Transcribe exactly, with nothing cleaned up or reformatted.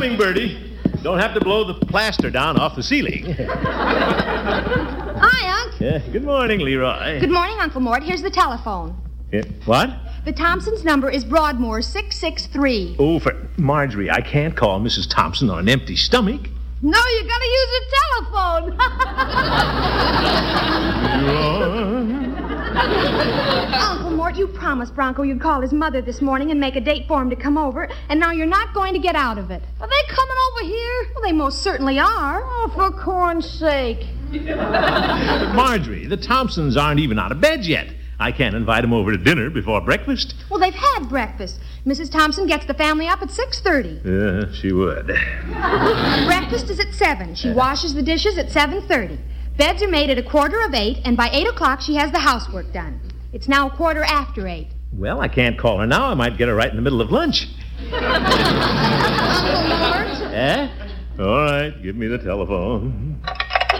morning, Bertie. Don't have to blow the plaster down off the ceiling. Hi, Unc. Yeah, good morning, Leroy. Good morning, Uncle Mort. Here's the telephone. Yeah, what? The Thompsons' number is Broadmoor six six three. Oh, for Marjorie, I can't call Missus Thompson on an empty stomach. No, you gotta use your telephone. Uncle Mort, you promised Bronco you'd call his mother this morning and make a date for him to come over, and now you're not going to get out of it. Are they coming over here? Well, they most certainly are. Oh, for corn's sake. Marjorie, the Thompsons aren't even out of bed yet. I can't invite them over to dinner before breakfast. Well, they've had breakfast. Missus Thompson gets the family up at six thirty. Yeah, she would. Breakfast is at seven. She washes the dishes at seven thirty. Beds are made at a quarter of eight, and by eight o'clock she has the housework done. It's now a quarter after eight. Well, I can't call her now. I might get her right in the middle of lunch. Uncle Mort? Eh? All right, give me the telephone.